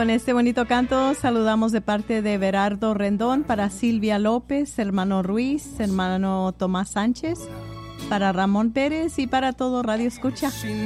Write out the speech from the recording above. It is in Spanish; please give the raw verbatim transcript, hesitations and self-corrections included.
con este bonito canto saludamos de parte de Berardo Rendón para Silvia López, hermano Ruiz, hermano Tomás Sánchez, para Ramón Pérez y para todo Radio Escucha.